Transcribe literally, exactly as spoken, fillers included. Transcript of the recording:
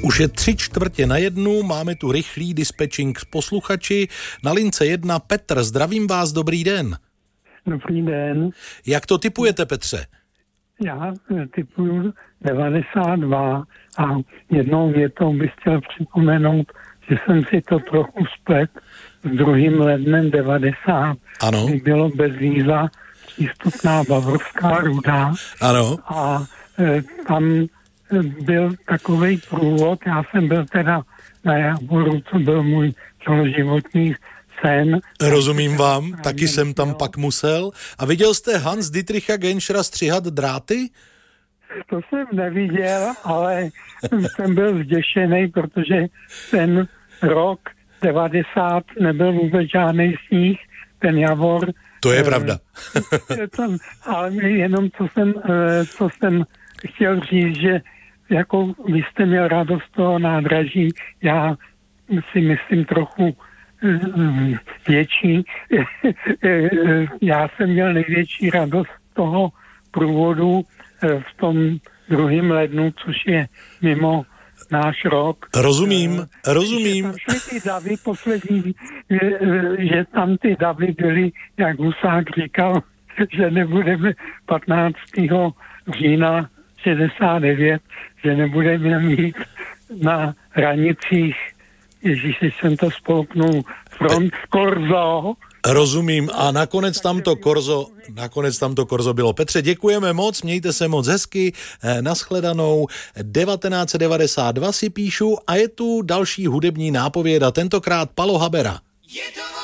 Už je tři čtvrtě na jednu, máme tu rychlý dispečing s posluchači. Na lince jedna Petr, zdravím vás, dobrý den. Dobrý den. Jak to tipujete, Petře? Já tipuju devadesát dva a jednou větou bych chtěl připomenout, že jsem si to trochu splet s druhým lednem devadesát, Ano. kdy bylo bez víza přístupná Bavorská ruda. Ano. A e, tam byl takovej průvod, já jsem byl teda na Javoru, co byl můj celoživotní sen. Rozumím vám, taky jsem tam pak musel. A viděl jste Hans Dietricha Genschera stříhat dráty? To jsem neviděl, ale jsem byl zděšený, protože ten rok devadesát nebyl vůbec žádný sníh, ten Javor. To je pravda. Tam, ale jenom co jsem, co jsem chtěl říct, že jako vy jste měl radost toho nádraží, já si myslím trochu větší. Já jsem měl největší radost toho průvodu v tom druhém lednu, což je mimo náš rok. Rozumím, rozumím. Že tam ty davy poslední, že tam ty davy byly, jak Husák říkal, že nebudeme patnáctého října šedesát devět, že nebudeme mít na hranicích, ježíši, jsem to spolknul, front korzo. Rozumím a nakonec tam to korzo, nakonec tam to korzo bylo. Petře, děkujeme moc, mějte se moc hezky, nashledanou. devatenáct set devadesát dva si píšu a je tu další hudební nápověda, tentokrát Palo Habera.